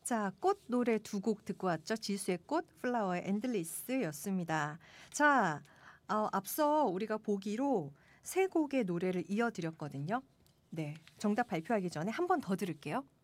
자, 꽃 노래 두 곡 듣고 왔죠. 지수의 꽃, 플라워의 엔들리스였습니다. 자, 앞서 우리가 보기로 세 곡의 노래를 이어드렸거든요. 네, 정답 발표하기 전에 한 번 더 들을게요.